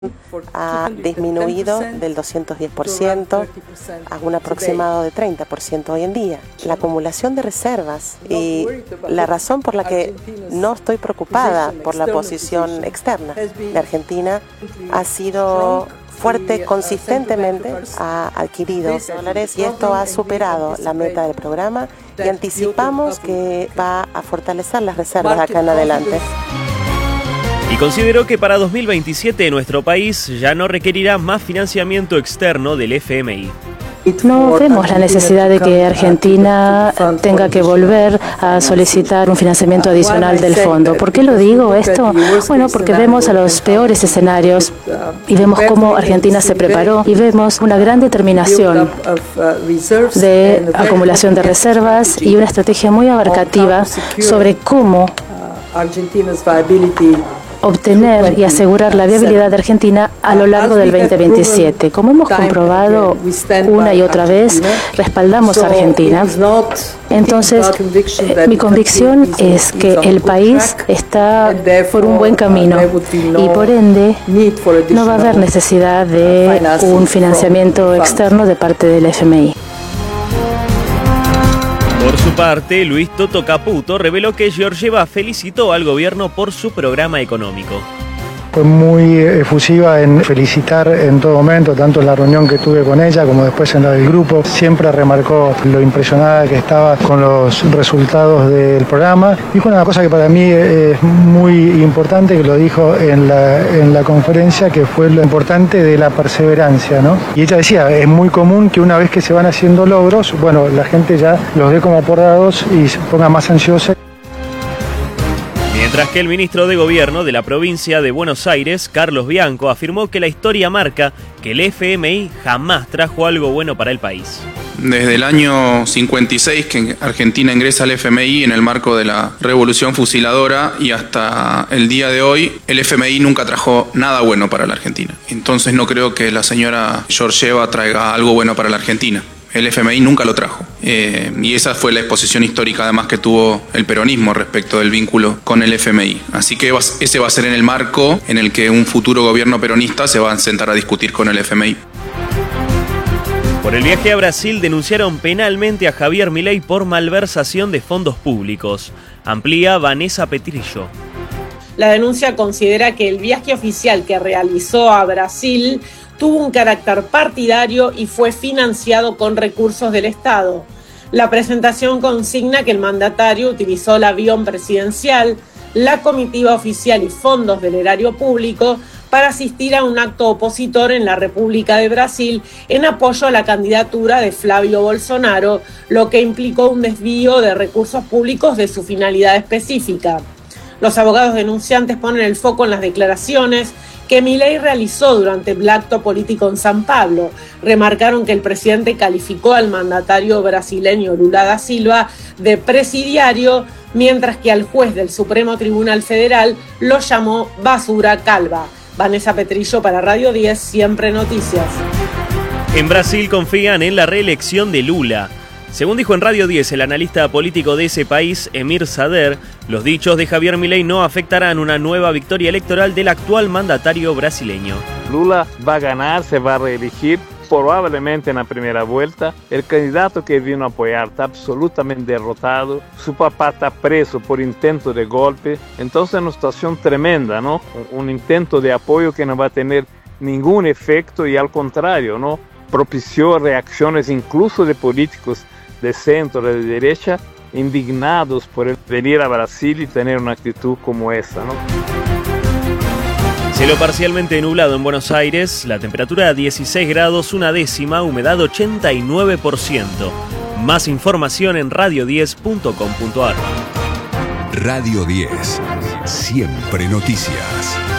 ha disminuido del 210% a un aproximado de 30% hoy en día. La acumulación de reservas y la razón por la que no estoy preocupada por la posición externa de Argentina ha sido fuerte, consistentemente ha adquirido dólares y esto ha superado la meta del programa y anticipamos que va a fortalecer las reservas acá en adelante. Y consideró que para 2027 nuestro país ya no requerirá más financiamiento externo del FMI. No vemos la necesidad de que Argentina tenga que volver a solicitar un financiamiento adicional del fondo. ¿Por qué lo digo esto? Bueno, porque vemos a los peores escenarios y vemos cómo Argentina se preparó y vemos una gran determinación de acumulación de reservas y una estrategia muy abarcativa sobre cómo obtener y asegurar la viabilidad de Argentina a lo largo del 2027. Como hemos comprobado una y otra vez, respaldamos a Argentina. Entonces, mi convicción es que el país está por un buen camino y por ende no va a haber necesidad de un financiamiento externo de parte del FMI. Por su parte, Luis Toto Caputo reveló que Georgieva felicitó al gobierno por su programa económico. Fue muy efusiva en felicitar en todo momento, tanto en la reunión que tuve con ella como después en la del grupo. Siempre remarcó lo impresionada que estaba con los resultados del programa. Dijo una cosa que para mí es muy importante, que lo dijo en la conferencia, que fue lo importante de la perseverancia, ¿no? Y ella decía, es muy común que una vez que se van haciendo logros, bueno, la gente ya los dé como por dados y se ponga más ansiosa. Mientras que el ministro de Gobierno de la provincia de Buenos Aires, Carlos Bianco, afirmó que la historia marca que el FMI jamás trajo algo bueno para el país. Desde el año 56 que Argentina ingresa al FMI en el marco de la revolución fusiladora y hasta el día de hoy, el FMI nunca trajo nada bueno para la Argentina. Entonces no creo que la señora Georgieva traiga algo bueno para la Argentina. El FMI nunca lo trajo. Y esa fue la exposición histórica además que tuvo el peronismo respecto del vínculo con el FMI. Así que ese va a ser en el marco en el que un futuro gobierno peronista se va a sentar a discutir con el FMI. Por el viaje a Brasil denunciaron penalmente a Javier Milei por malversación de fondos públicos. Amplía Vanessa Petrillo. La denuncia considera que el viaje oficial que realizó a Brasil tuvo un carácter partidario y fue financiado con recursos del Estado. La presentación consigna que el mandatario utilizó el avión presidencial, la comitiva oficial y fondos del erario público para asistir a un acto opositor en la República de Brasil en apoyo a la candidatura de Flavio Bolsonaro, lo que implicó un desvío de recursos públicos de su finalidad específica. Los abogados denunciantes ponen el foco en las declaraciones que Milei realizó durante el acto político en San Pablo. Remarcaron que el presidente calificó al mandatario brasileño Lula da Silva de presidiario, mientras que al juez del Supremo Tribunal Federal lo llamó basura calva. Vanessa Petrillo para Radio 10, Siempre Noticias. En Brasil confían en la reelección de Lula. Según dijo en Radio 10 el analista político de ese país, Emir Sader, los dichos de Javier Milei no afectarán una nueva victoria electoral del actual mandatario brasileño. Lula va a ganar, se va a reelegir, probablemente en la primera vuelta. El candidato que vino a apoyar está absolutamente derrotado. Su papá está preso por intento de golpe. Entonces es una situación tremenda, ¿no? Un intento de apoyo que no va a tener ningún efecto y al contrario, ¿no? Propició reacciones incluso de políticos de centro, de derecha, indignados por el venir a Brasil y tener una actitud como esa, ¿no? Cielo parcialmente nublado en Buenos Aires, la temperatura 16 grados, una décima, humedad 89%. Más información en radio10.com.ar. Radio 10, siempre noticias.